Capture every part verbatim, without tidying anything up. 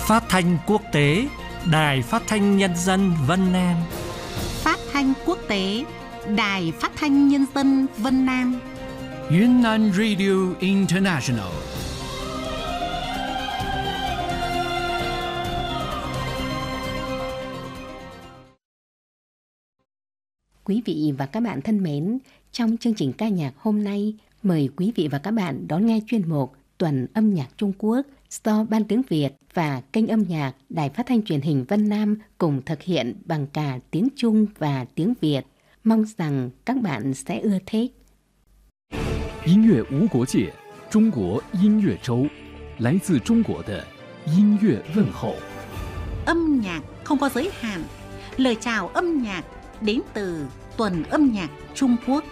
Phát thanh quốc tế Đài Phát thanh Nhân dân Vân Nam. Phát thanh quốc tế Đài Phát thanh Nhân dân Vân Nam. Yunnan Radio International. Quý vị và các bạn thân mến, trong chương trình ca nhạc hôm nay, mời quý vị và các bạn đón nghe chuyên mục Tuần âm nhạc Trung Quốc do Ban Tiếng Việt và kênh âm nhạc Đài Phát thanh Truyền hình Vân Nam cùng thực hiện bằng cả tiếng Trung và tiếng Việt. Mong rằng các bạn sẽ ưa thích. 音乐无国界，中国音乐周，来自中国的音乐问候。 Âm nhạc không có giới hạn, lời chào âm nhạc đến từ Tuần âm nhạc Trung Quốc.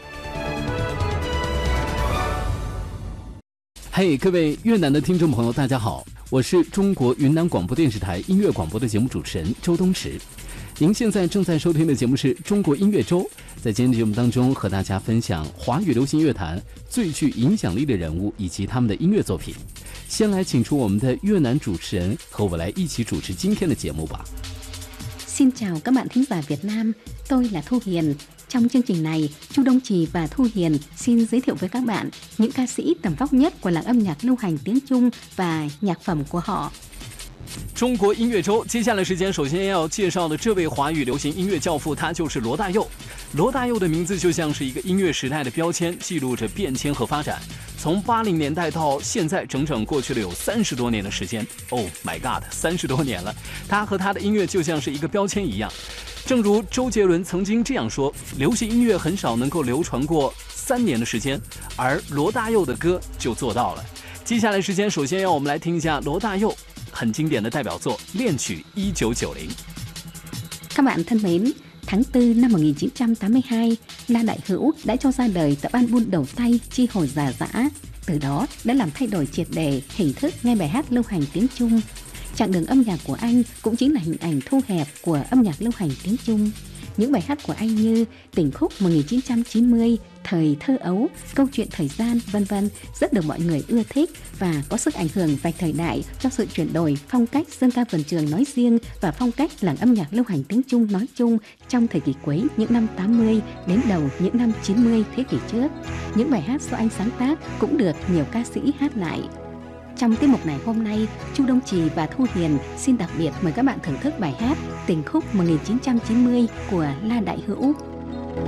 嘿，各位越南的听众朋友，大家好，我是中国云南广播电视台音乐广播的节目主持人周东池。您现在正在收听的节目是中国音乐周，在今天节目当中和大家分享华语流行乐坛最具影响力的人物以及他们的音乐作品。先来请出我们的越南主持人和我来一起主持今天的节目吧。 Xin chào các bạn thính giả Việt Nam, tôi là Thu Hiền. Trong chương trình này, Chu Đông Trì và Thu Hiền xin giới thiệu với các bạn những ca sĩ tầm vóc nhất của làng âm nhạc lưu hành tiếng Trung và nhạc phẩm của họ. 中国音乐周，接下来时间首先要介绍的这位华语流行音乐教父，他就是罗大佑。罗大佑的名字就像是一个音乐时代的标签，记录着变迁和发展。从八零年代到现在，整整过去了有三十多年的时间。Oh my God， 三十多年了，他和他的音乐就像是一个标签一样。正如周杰伦曾经这样说：“流行音乐很少能够流传过三年的时间，而罗大佑的歌就做到了。”接下来时间，首先让我们来听一下罗大佑 很经典的代表作《恋曲一九九零》。 Các bạn thân mến, tháng tư năm một nghìn chín trăm tám mươi hai, La Đại Hữu đã cho ra đời tập album đầu tay Chi Hồi Già Dã. Từ đó đã làm thay đổi triệt để hình thức nghe bài hát lưu hành tiếng Trung. Chặng đường âm nhạc của anh cũng chính là hình ảnh thu hẹp của âm nhạc lưu hành tiếng Trung. Những bài hát của anh như Tình khúc một nghìn chín trăm chín mươi, Thời thơ ấu, Câu chuyện thời gian, vân vân rất được mọi người ưa thích và có sức ảnh hưởng vạch thời đại cho sự chuyển đổi phong cách dân ca vườn trường nói riêng và phong cách làng âm nhạc lưu hành tiếng Trung nói chung trong thời kỳ cuối những năm tám mươi đến đầu những năm chín mươi thế kỷ trước. Những bài hát do anh sáng tác cũng được nhiều ca sĩ hát lại. Trong tiết mục này hôm nay, Chu Đông Trì và Thu Hiền xin đặc biệt mời các bạn thưởng thức bài hát Tình khúc một nghìn chín trăm chín mươi của La Đại Hữu.